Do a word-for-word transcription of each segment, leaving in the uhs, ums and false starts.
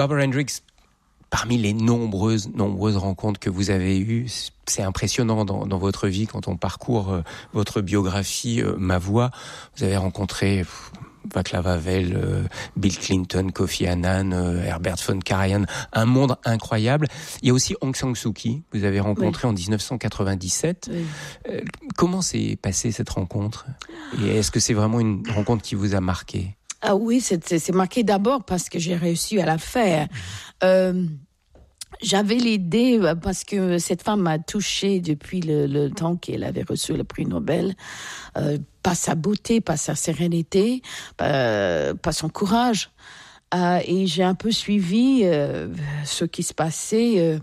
Barbara Hendricks, parmi les nombreuses, nombreuses rencontres que vous avez eues, c'est impressionnant dans, dans votre vie quand on parcourt euh, votre biographie, euh, Ma Voix. Vous avez rencontré pff, Václav Havel, euh, Bill Clinton, Kofi Annan, euh, Herbert von Karajan, un monde incroyable. Il y a aussi Aung San Suu Kyi, vous avez rencontré oui. en dix-neuf cent quatre-vingt-dix-sept. Oui. Euh, comment s'est passée cette rencontre ? Et est-ce que c'est vraiment une rencontre qui vous a marqué ? Ah oui, c'est, c'est, c'est marqué d'abord parce que j'ai réussi à la faire. Euh, j'avais l'idée, parce que cette femme m'a touchée depuis le, le temps qu'elle avait reçu le prix Nobel, euh, par sa beauté, par sa sérénité, euh, par son courage. Euh, et j'ai un peu suivi euh, ce qui se passait euh,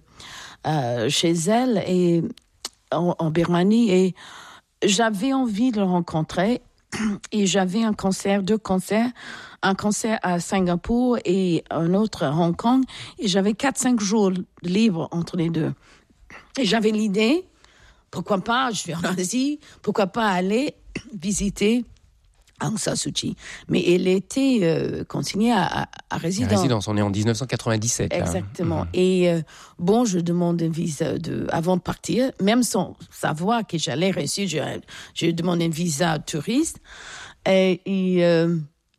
euh, chez elle et en, en Birmanie. Et j'avais envie de le rencontrer. Et j'avais un concert, deux concerts, un concert à Singapour et un autre à Hong Kong. Et j'avais quatre, cinq jours libres entre les deux. Et j'avais l'idée, pourquoi pas, je suis en Asie, pourquoi pas aller visiter Aung San Suu Kyi. Mais elle était euh, consignée à, à, à résidence. À résidence, on est en dix-neuf cent quatre-vingt-dix-sept. Exactement. Mmh. Et euh, bon, je demande un visa de, avant de partir, même sans savoir que j'allais réussir, je, je demande un visa touriste. Et, et, euh,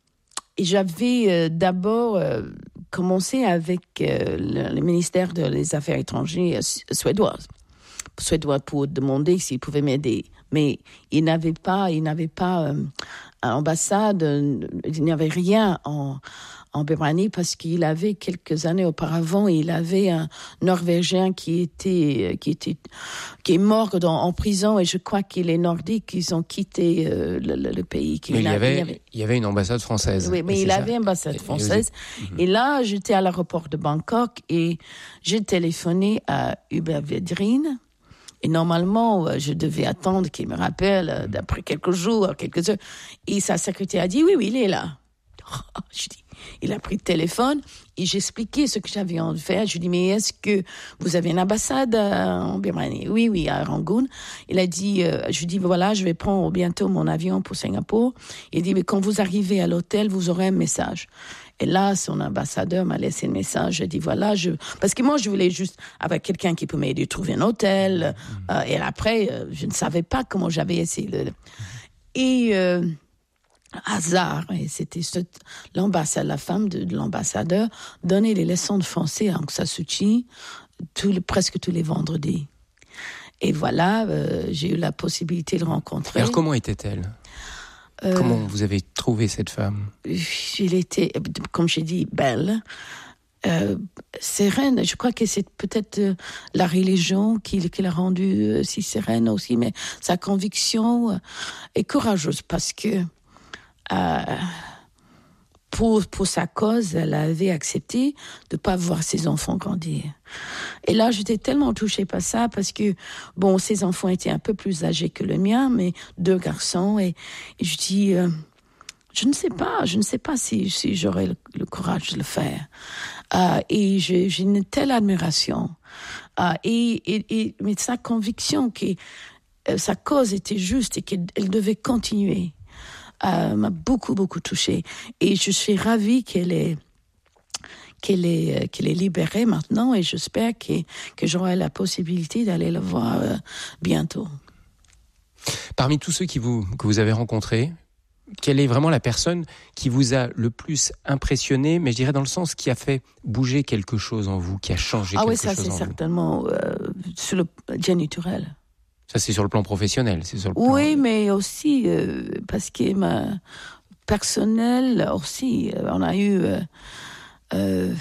et j'avais euh, d'abord euh, commencé avec euh, le, le ministère des Affaires étrangères suédois. Suédois pour demander s'il pouvait m'aider. Mais il n'avait pas, il n'avait pas euh, ambassade, il n'y avait rien en, en Birmanie parce qu'il avait quelques années auparavant, il avait un Norvégien qui était, qui était, qui est mort dans, en prison et je crois qu'il est nordique, ils ont quitté euh, le, le, le pays. Mais il y, avait, il, y avait... il y avait une ambassade française. Oui, mais il ça. avait une ambassade française. Et, et, et là, j'étais à l'aéroport de Bangkok et j'ai téléphoné à Hubert Védrine. Et normalement, je devais attendre qu'il me rappelle d'après quelques jours, quelques heures. Et sa secrétaire a dit, oui, oui, il est là. Je dis, il a pris le téléphone et j'ai expliqué ce que j'avais envie de faire. Je lui ai dit, mais est-ce que vous avez une ambassade en Birmanie ? Oui, oui, à Rangoon. Il a dit, euh, je lui ai dit, voilà, je vais prendre bientôt mon avion pour Singapour. Il a dit, mais quand vous arrivez à l'hôtel, vous aurez un message. Et là, son ambassadeur m'a laissé le message. J'ai dit, voilà, je... Parce que moi, je voulais juste avoir quelqu'un qui peut m'aider à trouver un hôtel. Mmh. Euh, et après, euh, je ne savais pas comment j'avais essayé. De... Et... Euh... hasard, et c'était ce, l'ambassade, la femme de, de l'ambassadeur donnait les leçons de français à Aung San Suu Kyi tout le, presque tous les vendredis. Et voilà, euh, j'ai eu la possibilité de le rencontrer. Alors comment était-elle ? euh, Comment vous avez trouvé cette femme ? Elle était, comme j'ai dit, belle, euh, sereine. Je crois que c'est peut-être euh, la religion qui, qui l'a rendue euh, si sereine aussi, mais sa conviction euh, est courageuse parce que Euh, pour, pour sa cause, elle avait accepté de ne pas voir ses enfants grandir. Et là, j'étais tellement touchée par ça parce que, bon, ses enfants étaient un peu plus âgés que le mien, mais deux garçons. Et, et je dis, euh, je ne sais pas, je ne sais pas si, si j'aurais le, le courage de le faire. Euh, et j'ai, j'ai une telle admiration. Euh, et, et, et, mais sa conviction que euh, sa cause était juste et qu'elle devait continuer. Euh, m'a beaucoup, beaucoup touchée. Et je suis ravie qu'elle est, qu'elle est, qu'elle est libérée maintenant et j'espère que, que j'aurai la possibilité d'aller la voir euh, bientôt. Parmi tous ceux qui vous, que vous avez rencontrés, quelle est vraiment la personne qui vous a le plus impressionné, mais je dirais dans le sens qui a fait bouger quelque chose en vous, qui a changé ah quelque oui, ça, chose en vous ? Ah oui, ça c'est certainement euh, sur le Jenny Turrell. Ça, c'est sur le plan professionnel, c'est sur le plan... Oui, mais aussi euh, parce que ma personnel aussi, euh, on a eu... Euh, euh,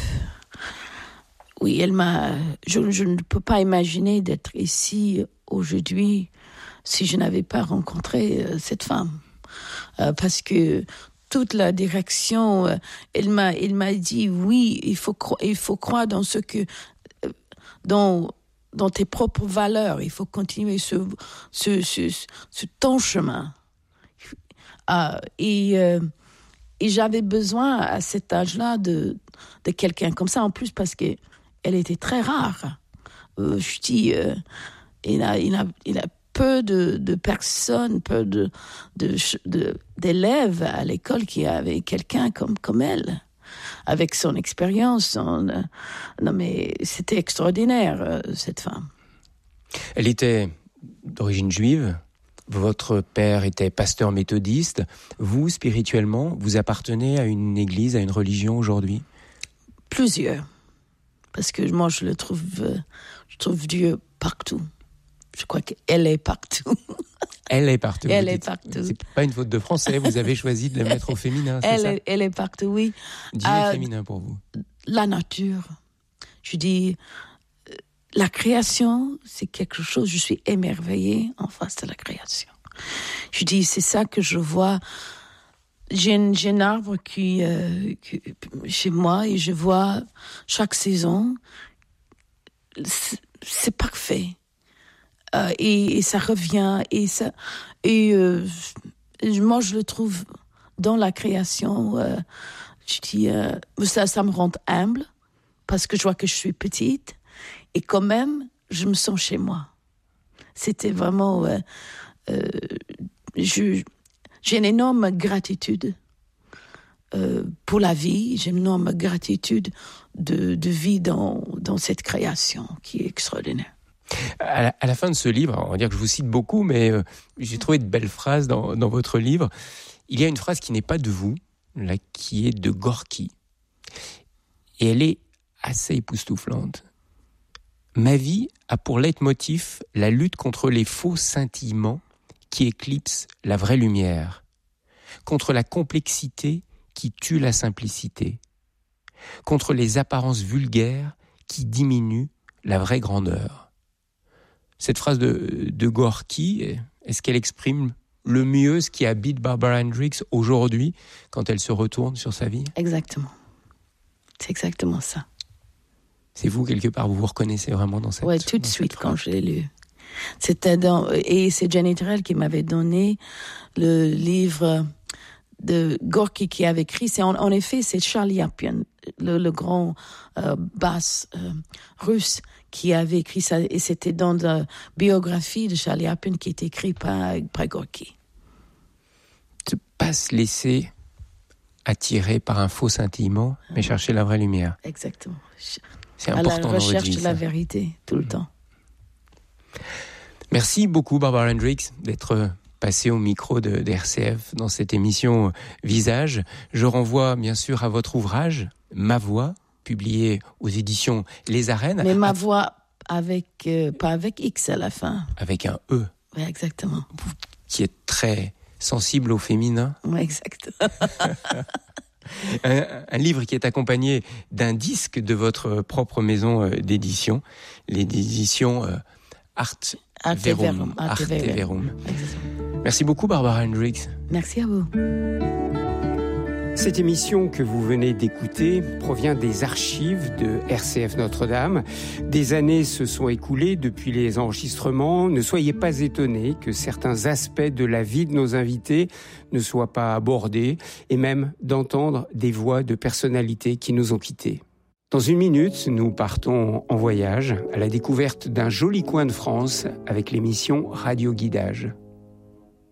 oui, elle m'a... Je, je ne peux pas imaginer d'être ici aujourd'hui si je n'avais pas rencontré euh, cette femme. Euh, parce que toute la direction, euh, elle m'a, elle m'a dit, oui, il faut, cro- il faut croire dans ce que... Euh, dans, dans tes propres valeurs, il faut continuer ce, ce, ce, ce ton chemin. Euh, et, euh, et j'avais besoin à cet âge-là de, de quelqu'un comme ça, en plus parce qu'elle était très rare. Euh, je dis, euh, il a, il a, il a peu de, de personnes, peu de, de, de, d'élèves à l'école qui avaient quelqu'un comme, comme elle. avec son expérience. Son, euh, non mais c'était extraordinaire, euh, cette femme. Elle était d'origine juive. Votre père était pasteur méthodiste. Vous, spirituellement, vous appartenez à une église, à une religion aujourd'hui? Plusieurs. Parce que moi, je le trouve, euh, je trouve Dieu partout. Je crois qu'elle est partout. Elle est partout. Elle est partout. C'est pas une faute de français, vous avez choisi de la mettre au féminin, c'est elle ça? est, elle est partout, oui. Dieu euh, est féminin pour vous. La nature. Je dis, la création, c'est quelque chose, je suis émerveillée en face de la création. Je dis, c'est ça que je vois. J'ai, une, j'ai un arbre qui, euh, qui, chez moi, et je vois chaque saison, c'est, c'est parfait. Euh, et, et ça revient, et, ça, et euh, moi, je le trouve dans la création. Euh, je dis, euh, ça, ça me rend humble, parce que je vois que je suis petite. Et quand même, je me sens chez moi. C'était vraiment... Euh, euh, je, j'ai une énorme gratitude euh, pour la vie. J'ai une énorme gratitude de, de vie dans, dans cette création qui est extraordinaire. À la, à la fin de ce livre, on va dire que je vous cite beaucoup, mais euh, j'ai trouvé de belles phrases dans, dans votre livre. Il y a une phrase qui n'est pas de vous, là, qui est de Gorky. Et elle est assez époustouflante. Ma vie a pour leitmotiv la lutte contre les faux scintillements qui éclipsent la vraie lumière, contre la complexité qui tue la simplicité, contre les apparences vulgaires qui diminuent la vraie grandeur. Cette phrase de, de Gorky, est-ce qu'elle exprime le mieux ce qui habite Barbara Hendricks aujourd'hui quand elle se retourne sur sa vie? Exactement. C'est exactement ça. C'est vous, quelque part, vous vous reconnaissez vraiment dans cette phrase? Oui, tout de suite, quand je l'ai lu. C'était dans, et c'est Jenny Terrell qui m'avait donné le livre de Gorky qui avait écrit. C'est en, en effet, c'est Charlie Chaplin, le, le grand euh, basse euh, russe, qui avait écrit ça. Et c'était dans la biographie de Charlie Chaplin qui était écrite par, par Gorky. Ne pas se laisser attirer par un faux scintillement, mais chercher la vraie lumière. Exactement. C'est important dans votre vie. À la recherche de la vérité, tout le mmh. temps. Merci beaucoup, Barbara Hendricks, d'être passée au micro de, de R C F dans cette émission Visage. Je renvoie bien sûr à votre ouvrage, Ma Voix, publié aux éditions Les Arènes. Mais Ma Voix, avec, euh, pas avec X à la fin. Avec un E. Oui, exactement. Qui est très sensible au féminin. Oui, exactement. Un, un livre qui est accompagné d'un disque de votre propre maison euh, d'édition, les éditions euh, Art Verum. Arte Verum. Merci beaucoup, Barbara Hendricks. Merci à vous. Cette émission que vous venez d'écouter provient des archives de R C F Notre-Dame. Des années se sont écoulées depuis les enregistrements. Ne soyez pas étonnés que certains aspects de la vie de nos invités ne soient pas abordés et même d'entendre des voix de personnalités qui nous ont quittés. Dans une minute, nous partons en voyage à la découverte d'un joli coin de France avec l'émission Radio Guidage.